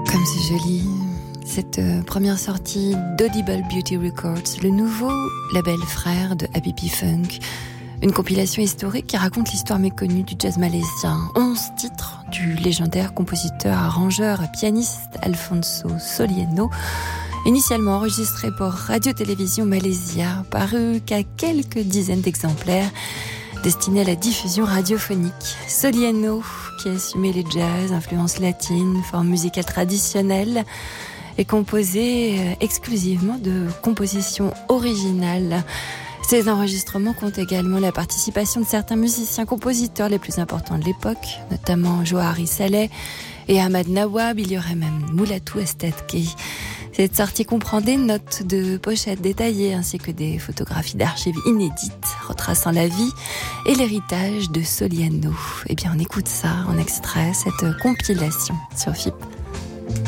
Comme c'est joli, cette première sortie d'Audible Beauty Records, le nouveau label frère de Happy P Funk. Une compilation historique qui raconte l'histoire méconnue du jazz malaisien. 11 titres du légendaire compositeur, arrangeur et pianiste Alfonso Solieno, initialement enregistré pour Radio-Télévision Malaysia, paru qu'à quelques dizaines d'exemplaires, destinés à la diffusion radiophonique. Solieno, qui assumait les jazz, influences latines, formes musicales traditionnelles, est composé exclusivement de compositions originales. Ces enregistrements comptent également la participation de certains musiciens-compositeurs les plus importants de l'époque, notamment Johari Saleh et Ahmad Nawab. Il y aurait même Moulatou Astadke. Cette sortie comprend des notes de pochettes détaillées ainsi que des photographies d'archives inédites retraçant la vie et l'héritage de Solieno. Eh bien, on écoute ça en extrait, cette compilation sur FIP.